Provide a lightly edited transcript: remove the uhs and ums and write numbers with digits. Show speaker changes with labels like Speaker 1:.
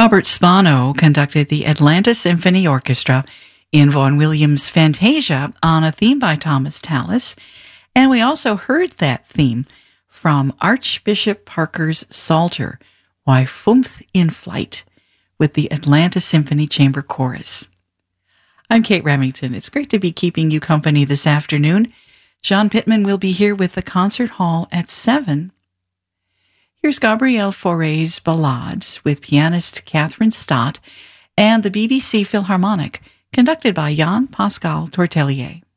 Speaker 1: Robert Spano conducted the Atlanta Symphony Orchestra in Vaughan Williams' Fantasia on a theme by Thomas Tallis, and we also heard that theme from Archbishop Parker's Psalter, Why Fumth in Flight, with the Atlanta Symphony Chamber Chorus. I'm Kate Remington. It's great to be keeping you company this afternoon. John Pittman will be here with the concert hall at 7. Here's Gabrielle Fauré's Ballade with pianist Catherine Stott and the BBC Philharmonic, conducted by Jan Pascal Tortelier.